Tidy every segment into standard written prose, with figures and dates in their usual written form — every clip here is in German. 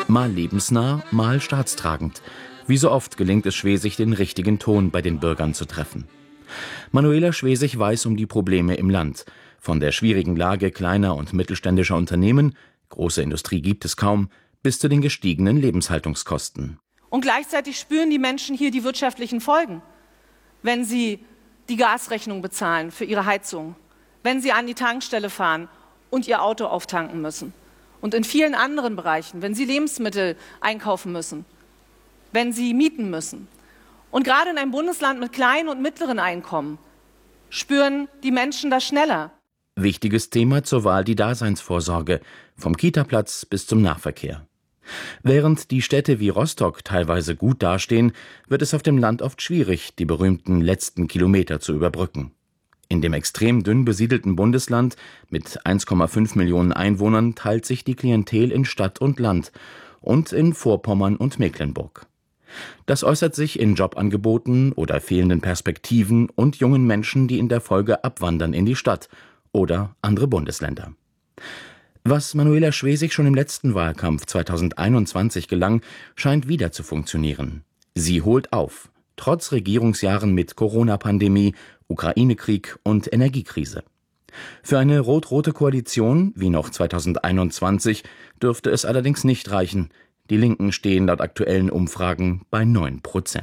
Mal lebensnah, mal staatstragend. Wie so oft gelingt es Schwesig, den richtigen Ton bei den Bürgern zu treffen. Manuela Schwesig weiß um die Probleme im Land. Von der schwierigen Lage kleiner und mittelständischer Unternehmen, große Industrie gibt es kaum, bis zu den gestiegenen Lebenshaltungskosten. Und gleichzeitig spüren die Menschen hier die wirtschaftlichen Folgen, wenn sie die Gasrechnung bezahlen für ihre Heizung, wenn sie an die Tankstelle fahren und ihr Auto auftanken müssen. Und in vielen anderen Bereichen, wenn sie Lebensmittel einkaufen müssen, wenn sie mieten müssen. Und gerade in einem Bundesland mit kleinen und mittleren Einkommen spüren die Menschen das schneller. Wichtiges Thema zur Wahl die Daseinsvorsorge, vom Kitaplatz bis zum Nahverkehr. Während die Städte wie Rostock teilweise gut dastehen, wird es auf dem Land oft schwierig, die berühmten letzten Kilometer zu überbrücken. In dem extrem dünn besiedelten Bundesland mit 1,5 Millionen Einwohnern teilt sich die Klientel in Stadt und Land und in Vorpommern und Mecklenburg. Das äußert sich in Jobangeboten oder fehlenden Perspektiven und jungen Menschen, die in der Folge abwandern in die Stadt oder andere Bundesländer. Was Manuela Schwesig schon im letzten Wahlkampf 2021 gelang, scheint wieder zu funktionieren. Sie holt auf, trotz Regierungsjahren mit Corona-Pandemie, Ukraine-Krieg und Energiekrise. Für eine rot-rote Koalition, wie noch 2021, dürfte es allerdings nicht reichen. Die Linken stehen laut aktuellen Umfragen bei 9%.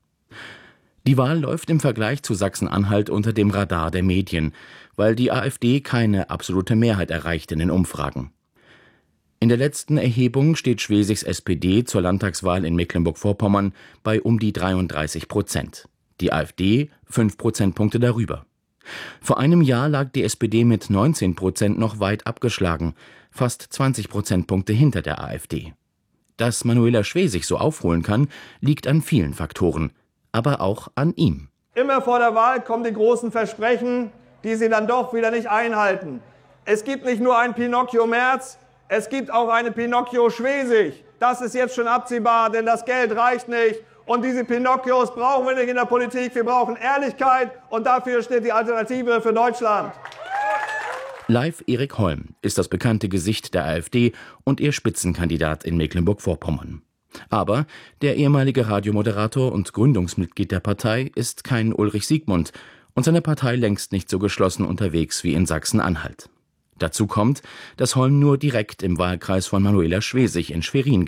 Die Wahl läuft im Vergleich zu Sachsen-Anhalt unter dem Radar der Medien, weil die AfD keine absolute Mehrheit erreicht in den Umfragen. In der letzten Erhebung steht Schwesigs SPD zur Landtagswahl in Mecklenburg-Vorpommern bei um die 33%. Die AfD 5 Prozentpunkte darüber. Vor einem Jahr lag die SPD mit 19% noch weit abgeschlagen, fast 20 Prozentpunkte hinter der AfD. Dass Manuela Schwesig so aufholen kann, liegt an vielen Faktoren, aber auch an ihm. Immer vor der Wahl kommen die großen Versprechen, die sie dann doch wieder nicht einhalten. Es gibt nicht nur einen Pinocchio Merz, es gibt auch eine Pinocchio Schwesig. Das ist jetzt schon absehbar, denn das Geld reicht nicht. Und diese Pinocchios brauchen wir nicht in der Politik. Wir brauchen Ehrlichkeit und dafür steht die Alternative für Deutschland. Live Erik Holm ist das bekannte Gesicht der AfD und ihr Spitzenkandidat in Mecklenburg-Vorpommern. Aber der ehemalige Radiomoderator und Gründungsmitglied der Partei ist kein Ulrich Siegmund und seine Partei längst nicht so geschlossen unterwegs wie in Sachsen-Anhalt. Dazu kommt, dass Holm nur direkt im Wahlkreis von Manuela Schwesig in Schwerin